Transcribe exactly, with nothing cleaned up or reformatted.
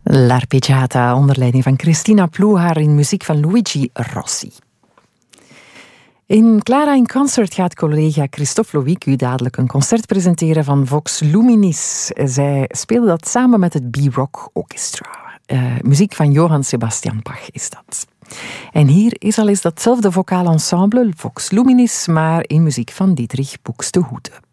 L'Arpeggiata onder leiding van Cristina Pluhar in muziek van Luigi Rossi. In Clara in Concert gaat collega Christophe Loïc u dadelijk een concert presenteren van Vox Luminis. Zij speelde dat samen met het B-Rock Orchestra. Uh, muziek van Johann Sebastian Bach is dat. En hier is al eens datzelfde vocaal ensemble, Vox Luminis, maar in muziek van Dietrich Buxtehude.